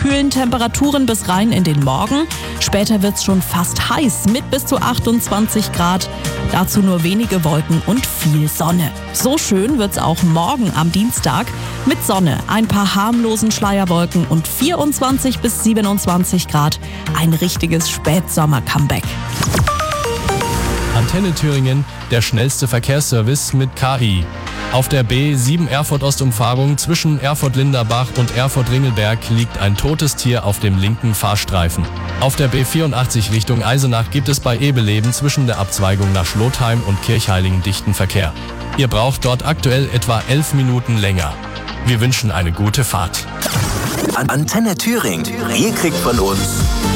kühlen Temperaturen bis rein in den Morgen. Später wird's schon fast heiß mit bis zu 28 Grad. Dazu nur wenige Wolken und viel Sonne. So schön wird's auch morgen am Dienstag mit Sonne, ein paar harmlosen Schleierwolken und 24 bis 27 Grad. Ein richtiges Spätsommer-Comeback. Antenne Thüringen, der schnellste Verkehrsservice mit KI. Auf der B7 Erfurt-Ostumfahrung zwischen Erfurt-Linderbach und Erfurt-Ringelberg liegt ein totes Tier auf dem linken Fahrstreifen. Auf der B84 Richtung Eisenach gibt es bei Ebeleben zwischen der Abzweigung nach Schlotheim und Kirchheiligen dichten Verkehr. Ihr braucht dort aktuell etwa 11 Minuten länger. Wir wünschen eine gute Fahrt. Antenne Thüringen. Ihr kriegt von uns